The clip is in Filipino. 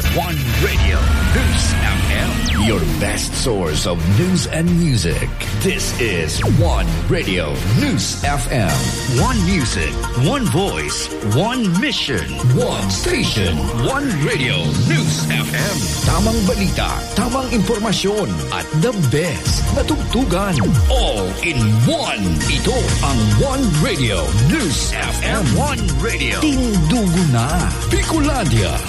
One Radio, News FM. Your best source of news and music. This is One Radio, News FM. One music, one voice, one mission, one station. One Radio, News FM. Tamang balita, tamang impormasyon, at the best na tugtugan. All in one. Ito ang One Radio, News FM. One Radio. Tindugo na. Bicolandia